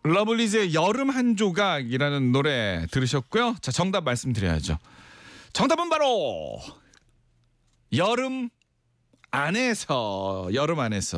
러블리즈의 여름 한 조각이라는 노래 들으셨고요. 자, 정답 말씀드려야죠. 정답은 바로 여름 안에서.